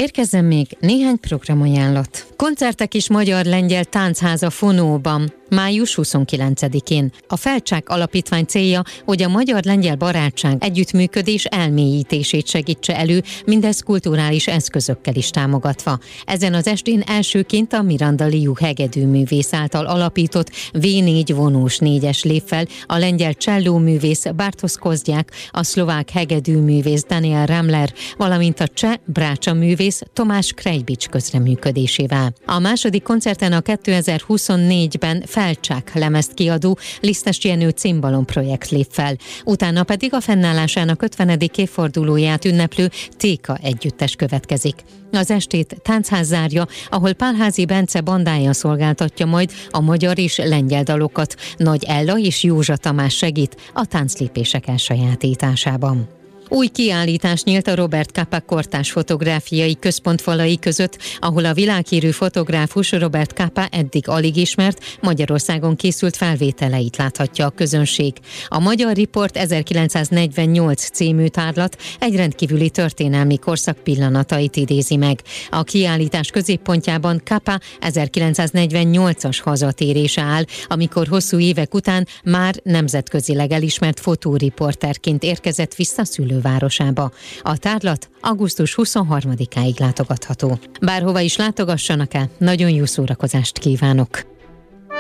Érkezzen még néhány programajánlat. Koncertek is magyar-lengyel táncháza Fonóban, május 29-én. A Felcsák Alapítvány célja, hogy a magyar-lengyel barátság együttműködés elmélyítését segítse elő, mindez kulturális eszközökkel is támogatva. Ezen az estén elsőként a Miranda Liu hegedűművész által alapított V4 vonós négyes lép fel, a lengyel csellóművész Bartosz Kozdiák, a szlovák hegedűművész Daniel Ramler, valamint a cseh brácsa művész Tomás Krejbics közreműködésével. A második koncerten a 2024-ben Felcsák lemezt kiadó Lisztes Jenő cimbalom projekt lép fel. Utána pedig a fennállásának 50. évfordulóját ünneplő Téka együttes következik. Az estét táncház zárja, ahol Pálházi Bence bandája szolgáltatja majd a magyar és lengyel dalokat. Nagy Ella és Józsa Tamás segít a tánclépések elsajátításában. Új kiállítás nyílt a Robert Capa kortárs fotográfiai központ falai között, ahol a világhírű fotográfus Robert Capa eddig alig ismert, Magyarországon készült felvételeit láthatja a közönség. A Magyar Riport 1948 című tárlat egy rendkívüli történelmi korszak pillanatait idézi meg. A kiállítás középpontjában Capa 1948-as hazatérése áll, amikor hosszú évek után már nemzetközileg elismert fotóriporterként érkezett vissza szülővárosába. A tárlat augusztus 23-áig látogatható. Bárhova is látogassanak el, nagyon jó szórakozást kívánok!